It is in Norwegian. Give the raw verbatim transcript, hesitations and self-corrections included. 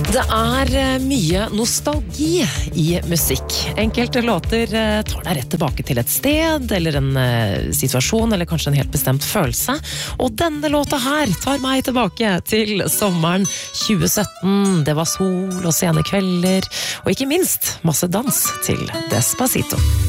Det er mye nostalgi i musikk. Enkelte låter tar deg rett tilbake til et sted, eller en situasjon, eller kanskje en helt bestemt følelse. Og denne låta her tar meg tilbake til sommeren tjue sytten. Det var sol og sene kvelder, og ikke minst masse dans til Despacito.